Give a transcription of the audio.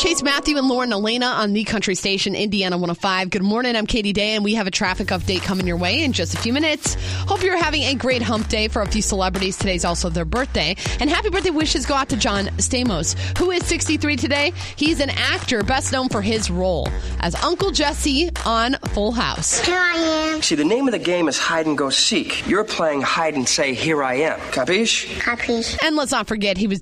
Chase Matthew and Lauren Elena on the country station, Indiana 105. Good morning, I'm Katie Day, and we have a traffic update coming your way in just a few minutes. Hope you're having a great hump day for a few celebrities. Today's also their birthday. And happy birthday wishes go out to John Stamos, who is 63 today. He's an actor best known for his role as Uncle Jesse on Full House. Here I am. See, the name of the game is hide and go seek. You're playing hide and say, here I am. Capiche? Capiche. And let's not forget, he was